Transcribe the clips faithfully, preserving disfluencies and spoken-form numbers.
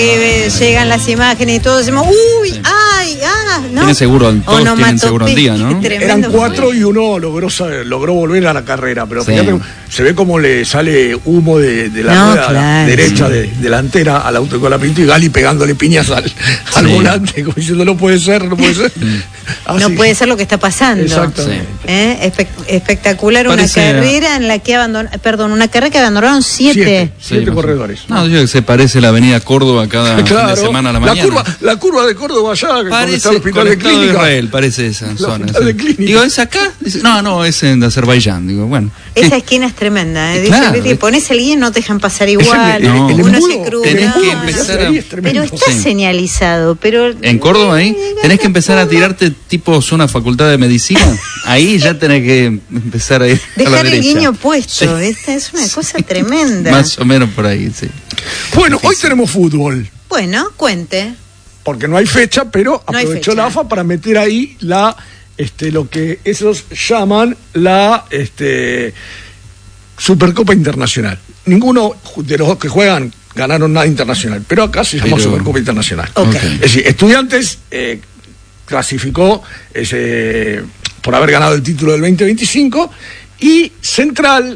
Eh, llegan las imágenes y todos decimos, uy, sí. ay, ah, no. Tiene seguro, todos tienen seguro al día, ¿no? Eran cuatro y uno logró logró volver a la carrera, pero sí. Fíjate, se ve como le sale humo de, de la no, rueda claro, derecha sí. de, delantera al auto de Colapinto y Gali pegándole piñas al, sí. al volante, como diciendo, no puede ser, no puede ser. Así. No puede ser lo que está pasando. Exactamente. ¿Eh? Espe espectacular. Parece... una carrera en la que abandonaron, perdón, una carrera que abandonaron siete. Siete, siete sí, corredores. No, yo que se parece la avenida Córdoba cada claro, fin de semana a la mañana. La curva, la curva de Córdoba allá, parece, está el hospital de clínica. De Israel, parece esa zona. Sí. Digo, ¿es acá? Dice, no, no, es en Azerbaiyán. Digo, bueno. Esa esquina es tremenda. ¿eh? Claro, Dice, es... pones el guía y no te dejan pasar igual. No. Uno embudo, se cruza. Tenés que empezar a... Pero está sí. señalizado. Pero en Córdoba ahí tenés que empezar a tirarte tipo zona facultad de medicina. Ahí ya tenés que empezar a ir a dejar la el derecha. guiño puesto. Sí. Esta es una cosa tremenda. Más o menos por ahí, sí. Bueno, hoy tenemos fútbol. Bueno, cuente. Porque no hay fecha, pero no aprovechó fecha. la A F A para meter ahí la, este, lo que esos llaman la, este, Supercopa Internacional. Ninguno de los que juegan ganaron nada internacional, pero acá se llama pero... Supercopa Internacional. Okay. Okay. Es decir, Estudiantes eh, clasificó ese, por haber ganado el título del veinte veinticinco y Central,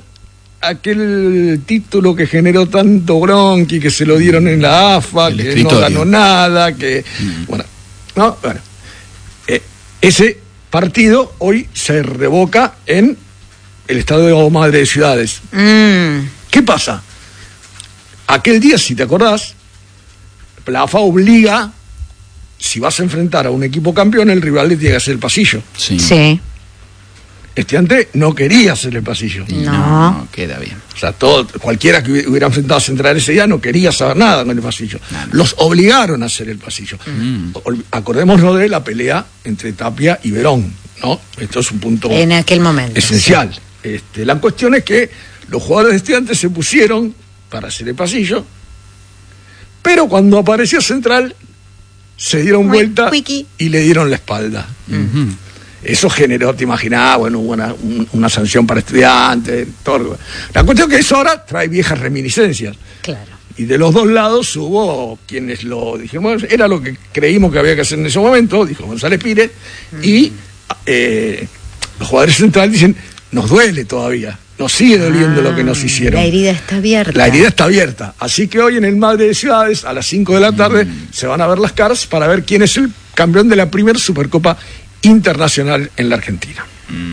aquel título que generó tanto bronqui, que se lo dieron en la A F A, el que escritorio. No ganó nada, que mm. bueno, no, bueno, eh, ese partido hoy se revoca en el Estadio Madre de Ciudades. Mm. ¿Qué pasa? Aquel día, si te acordás, la A F A obliga, si vas a enfrentar a un equipo campeón, el rival le tiene que hacer el pasillo. Sí. sí. Estudiante no quería hacer el pasillo. No. no, no queda bien. O sea, todo, cualquiera que hubiera enfrentado a Central ese día no quería saber nada con el pasillo. No, no. Los obligaron a hacer el pasillo. Mm. Acordémonos de la pelea entre Tapia y Verón, ¿no? Esto es un punto en aquel momento esencial. Sí. Este, la cuestión es que los jugadores de Estudiantes se pusieron para hacer el pasillo, pero cuando apareció Central se dieron vuelta Wiki. y le dieron la espalda. Uh-huh. Eso generó, te imaginás, bueno, hubo una, una sanción para Estudiantes, todo. La cuestión es que eso ahora trae viejas reminiscencias. Claro. Y de los dos lados hubo quienes lo dijeron, bueno, era lo que creímos que había que hacer en ese momento, dijo González Pires, mm. y eh, los jugadores centrales dicen, nos duele todavía, nos sigue doliendo ah, lo que nos hicieron. La herida está abierta. La herida está abierta. Así que hoy en el Madre de Ciudades, a las cinco de la tarde, mm. se van a ver las caras para ver quién es el campeón de la primera Supercopa internacional en la Argentina.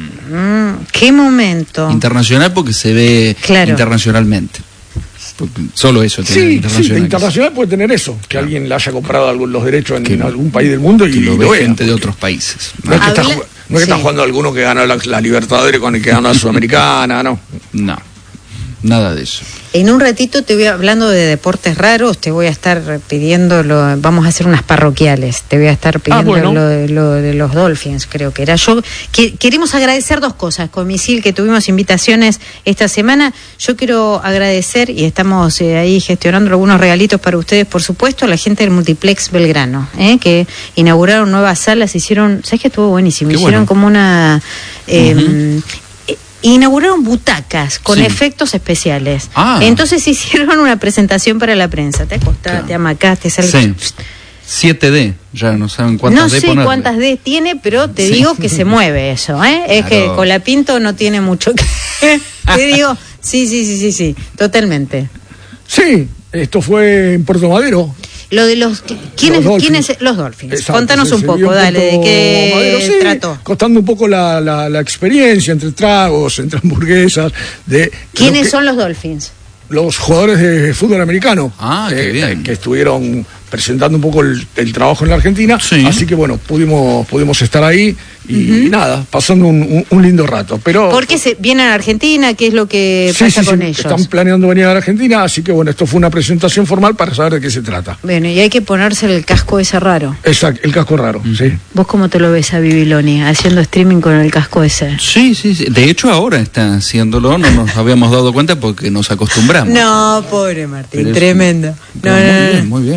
Mm, ¿Qué momento? Internacional porque se ve claro. internacionalmente. Porque solo eso tiene sí, internacional. Sí, internacional puede tener eso, que claro. alguien le haya comprado algún, los derechos en, que, en algún país del mundo y lo ve ve gente de otros países. No, no es que, está, no es que sí. está jugando alguno que ganó la, la Libertadores con el que ganó la Sudamericana, no. No, nada de eso. En un ratito te voy hablando de deportes raros, te voy a estar pidiendo, lo, vamos a hacer unas parroquiales, te voy a estar pidiendo ah, bueno. lo, de, lo de los Dolphins, creo que era yo. Que, queremos agradecer dos cosas, Comisil, que tuvimos invitaciones esta semana. Yo quiero agradecer, y estamos eh, ahí gestionando algunos regalitos para ustedes, por supuesto, a la gente del Multiplex Belgrano, eh, que inauguraron nuevas salas, hicieron, ¿sabes que estuvo buenísimo? Qué hicieron bueno. como una... Eh, uh-huh. inauguraron butacas con sí. efectos especiales. Ah. Entonces hicieron una presentación para la prensa. Te acostás, claro. te amacás, te sales. Sí. siete D, ya no saben cuántas no D sé ponerle. cuántas D tiene, pero te sí. digo que se mueve eso, ¿eh? Es claro. que Colapinto no tiene mucho que... te digo, sí, sí, sí, sí, sí, totalmente. Sí, esto fue en Puerto Madero. Lo de los... ¿Quiénes los Dolphins? Los Dolphins. Exacto, Contanos un poco, dale, ¿de qué Madero, sí, trató? Costando un poco la, la, la experiencia entre tragos, entre hamburguesas. De ¿Quiénes que, son los Dolphins? Los jugadores de fútbol americano. Ah, eh, qué bien. Que estuvieron presentando un poco el, el trabajo en la Argentina. Sí. Así que bueno, pudimos, pudimos estar ahí y, uh-huh. y nada, pasando un, un, un lindo rato. Pero ¿por qué se vienen a Argentina? ¿Qué es lo que sí, pasa sí, con sí, ellos? Están planeando venir a la Argentina, así que bueno, esto fue una presentación formal para saber de qué se trata. Bueno, y hay que ponerse el casco ese raro. Exacto, el casco raro, uh-huh. sí. ¿Vos cómo te lo ves a Bibiloni haciendo streaming con el casco ese? Sí, sí, sí. De hecho ahora está haciéndolo, no nos habíamos dado cuenta porque nos acostumbramos. No, pobre Martín, Pero tremendo. Es... No, no, muy, no, bien, muy bien, ¿Eh? muy bien.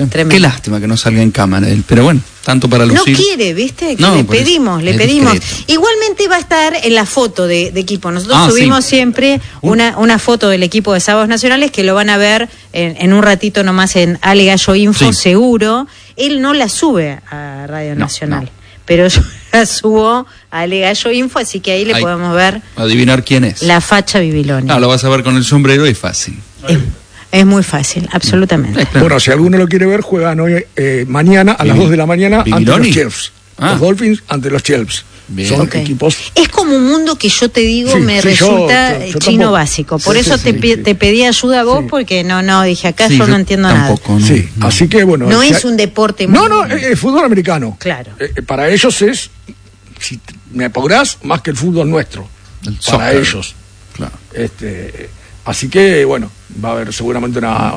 tremendo. Qué lástima que no salga en cámara él, pero bueno, tanto para lucir. No quiere, ¿viste? Que no, le pedimos, le pedimos. Discreto. Igualmente va a estar en la foto de, de equipo. Nosotros ah, subimos sí. siempre una, una foto del equipo de Sábados Nacionales que lo van a ver en, en un ratito nomás en Ale Gallo Info, sí. seguro. Él no la sube a Radio no, Nacional, no. pero yo la subo a Ale Gallo Info, así que ahí le Hay podemos ver. Adivinar quién es. La facha Bibiloni. Ah, lo vas a ver con el sombrero y fácil. Es, es muy fácil, absolutamente. Es claro. Bueno, si alguno lo quiere ver, juegan hoy eh, mañana a las dos de la mañana Bibiloni. ante los Chiefs. Ah. Los Dolphins ante los Chiefs. Bien. Son okay. equipos. Es como un mundo que yo te digo sí, me sí, resulta yo, yo, yo chino tampoco. básico. Por sí, eso sí, te, sí, te pedí ayuda a vos sí. porque no, no, dije acá sí, yo no entiendo tampoco, nada. No, sí, no. así que bueno. No o sea, es un deporte muy... No, no, muy... es, es fútbol americano. Claro. Eh, para ellos es, si me apurás, más que el fútbol nuestro. El para soccer. ellos. Claro. Este, así que bueno, va a haber seguramente una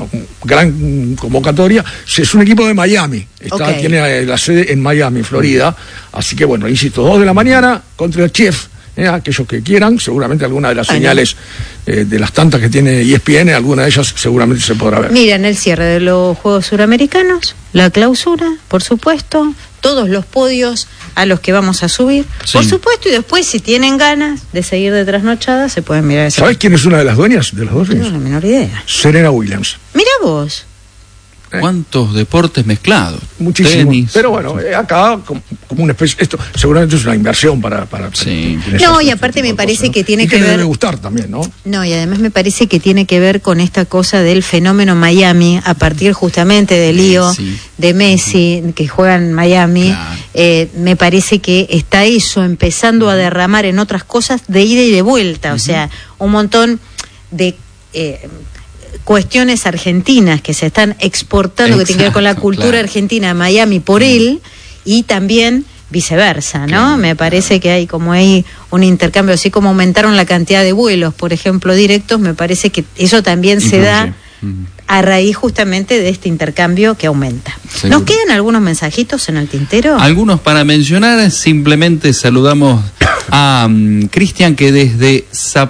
gran convocatoria. Es un equipo de Miami, está, okay. tiene la sede en Miami, Florida. Así que bueno, insisto, dos de la mañana contra el Chiefs. Eh, aquellos que quieran, seguramente alguna de las Ay, señales no. eh, de las tantas que tiene E S P N, alguna de ellas seguramente se podrá ver. Miren, el cierre de los Juegos Suramericanos, la clausura, por supuesto, todos los podios a los que vamos a subir, sí. por supuesto, y después si tienen ganas de seguir de trasnochada, se pueden mirar esa. ¿Sabes quién es una de las dueñas de los dos? No, la menor idea. Serena Williams. Mira vos. ¿Eh? ¿Cuántos deportes mezclados? Muchísimos. Tenis. Pero bueno, eh, acá como, como una especie, esto seguramente es una inversión para... para sí. No, y aparte me parece cosas, ¿no? que tiene y que, que ver... debe gustar también, ¿no? No, y además me parece que tiene que ver con esta cosa del fenómeno Miami, a partir justamente del lío sí. de Messi, uh-huh. que juega en Miami. Claro. Eh, me parece que está eso empezando uh-huh. a derramar en otras cosas de ida y de vuelta. Uh-huh. O sea, un montón de... Eh, cuestiones argentinas que se están exportando, Exacto, que tienen que ver con la cultura claro. argentina a Miami por mm. él, y también viceversa, ¿no? Claro, Me parece claro. que hay como hay un intercambio, así como aumentaron la cantidad de vuelos, por ejemplo, directos, me parece que eso también Influye. se da mm. a raíz justamente de este intercambio que aumenta. Seguro. ¿Nos quedan algunos mensajitos en el tintero? Algunos para mencionar, simplemente saludamos a um, Cristian, que desde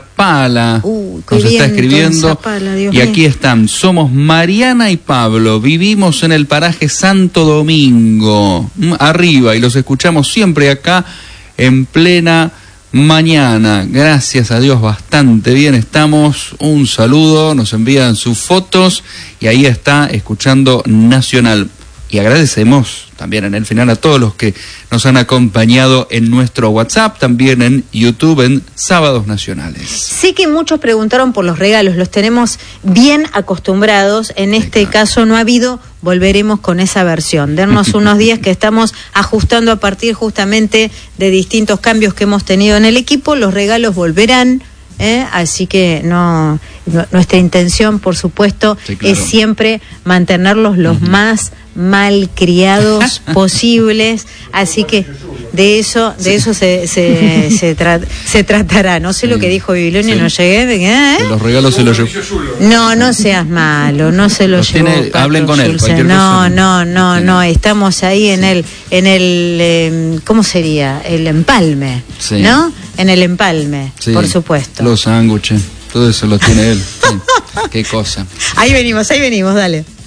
Zapala uh, nos está escribiendo. Zapala, y aquí mío. están, somos Mariana y Pablo, vivimos en el paraje Santo Domingo, arriba, y los escuchamos siempre acá en plena mañana. Gracias a Dios, bastante bien estamos. Un saludo, nos envían sus fotos y ahí está escuchando Nacional. Y agradecemos también en el final a todos los que nos han acompañado en nuestro WhatsApp, también en YouTube, en Sábados Nacionales. Sé que muchos preguntaron por los regalos, los tenemos bien acostumbrados, en este Exacto. caso no ha habido, volveremos con esa versión. Dennos unos días que estamos ajustando a partir justamente de distintos cambios que hemos tenido en el equipo, los regalos volverán. ¿Eh? Así que no, no nuestra intención, por supuesto, sí, claro. es siempre mantenerlos los uh-huh. más malcriados posibles, así que de eso de sí. eso se se, se, tra- se tratará. No sé sí. lo que dijo Bibiloni, sí. no llegué. ¿eh? Los regalos se los llevó. No, no seas malo, no se los llevó. Tiene, hablen con él. No, no, no, no, estamos ahí en sí. el, en el, eh, ¿cómo sería? El empalme, sí. ¿no? En el empalme, sí. por supuesto. Los sándwiches, todo eso lo tiene él. Sí. Qué cosa. Ahí venimos, ahí venimos, dale.